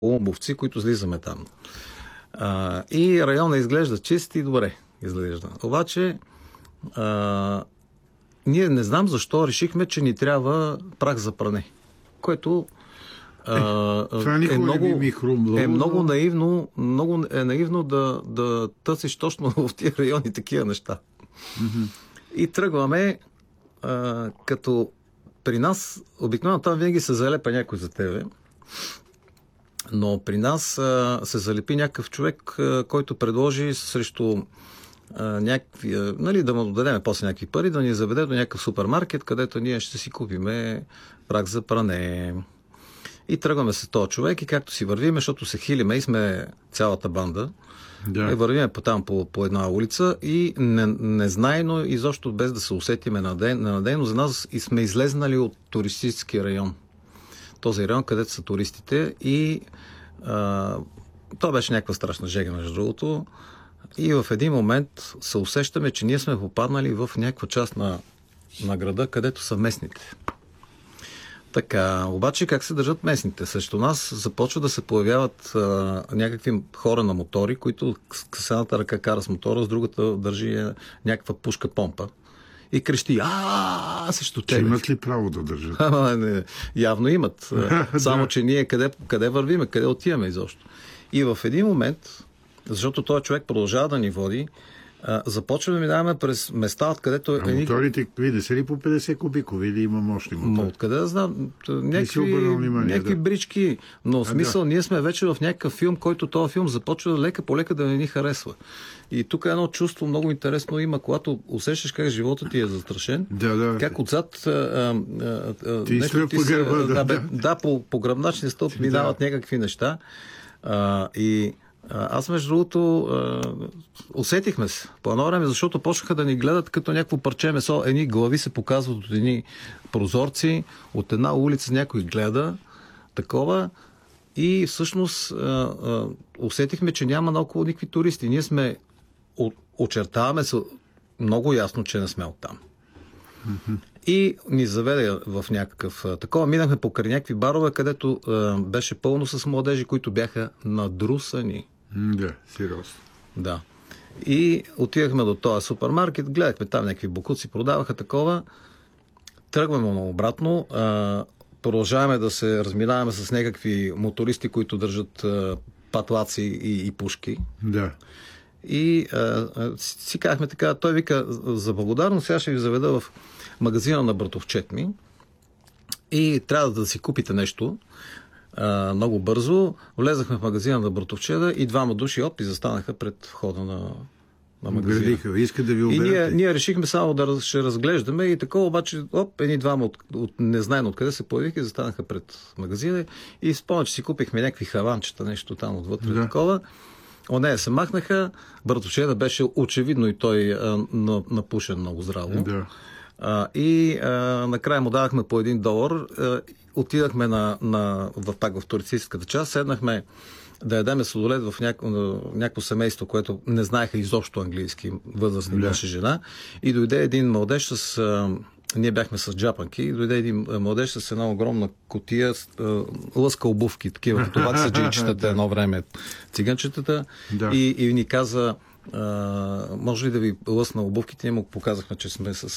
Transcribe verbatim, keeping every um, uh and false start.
обувци, които слизаме там. А, и района изглежда чист и добре изглежда. Обаче а, ние не знам защо решихме, че ни трябва прах за пране, което а, е, е, много, е много наивно, много е наивно да, да търсиш точно в тия райони такива неща. Mm-hmm. И тръгваме, а, като при нас, обикновено там винаги се залепа някой за тебе, но при нас а, се залепи някакъв човек, а, който предложи срещу а, някакви, а, нали, да му дадем после някакви пари, да ни заведе до някакъв супермаркет, където ние ще си купиме прах за пране. И тръгваме с този човек и както си вървиме, защото се хилиме и сме цялата банда, да. И вървиме по там по, по една улица и не, незнайно, изобщо без да се усетиме надейно за нас и сме излезнали от туристически район. Този район, където са туристите и а, това беше някаква страшна жега, между другото. И в един момент се усещаме, че ние сме попаднали в някаква част на, на града, където са местните. Така, обаче как се държат местните? Срещу нас започва да се появяват а, някакви хора на мотори, които с едната ръка кара с мотора, с другата държи е, някаква пушка-помпа. И крещи, а срещу тебе. Че имат ли право да държат? А, не, явно имат. Само, че ние къде, къде вървиме, къде отиваме изобщо. И в един момент, защото този човек продължава да ни води, а, започваме да минаваме през места, откъдето... А едни... моторите, види са ли по петдесет кубикови или има мощни мотори? Ма откъде да знам? Някакви, някакви да. брички. Но в смисъл, а, да. ние сме вече в някакъв филм, който този филм започва лека по лека да не ни харесва. И тук е едно чувство много интересно има, когато усещаш как живота ти е застрашен, да, да, как отзад а, а, а, ти нещо ти се... Гърба, да, да, да, да, по, по гръбначния стълб минават да. някакви неща. А, и аз, между другото, усетихме се по едно време, защото почнаха да ни гледат като някакво парче месо. Едни глави се показват от едни прозорци, от една улица някой гледа, такова. И всъщност усетихме, че няма наоколо никакви туристи. Ние сме, очертаваме се много ясно, че не сме оттам. Mm-hmm. И ни заведе в някакъв такова. Минахме покрай някакви барове, където е, беше пълно с младежи, които бяха надрусани. Да, сериозно. Да. И отидахме до този супермаркет, гледахме там някакви бокуци, продаваха такова. Тръгваме обратно. Е, продължаваме да се разминаваме с някакви мотористи, които държат е, патлаци и, и пушки. Да. И е, си казахме така, той вика, за благодарност сега ще ви заведа в магазина на братовчет ми и трябва да си купите нещо а, много бързо. Влезахме в магазина на братовчеда и двама души оп и застанаха пред входа на, на магазина. Градиха, иска да ви оберете. И ние, ние решихме само да ще разглеждаме и такова, обаче оп, едни двама от, от незнайно откъде се появиха и застанаха пред магазина и спомня, че си купихме някакви хаванчета, нещо там отвътре, да. такова. От нея се махнаха, братовчеда беше очевидно и той а, напушен много здраво. Да. А, и а, накрая му дадахме по един долар, а, отидахме на, на, в, пак в туристическата част, седнахме да ядеме сладолед в няко, някакво семейство, което не знаеха изобщо английски, възрастни да. мъж и жена, и дойде един младеж с... А, ние бяхме с джапанки, и дойде един младеж с една огромна кутия, а, лъска обувки, такива, като ваксаджийчетата едно време, циганчетата, да. и, и ни каза, Uh, може ли да ви лъсна обувките? Ние му показахме, че сме с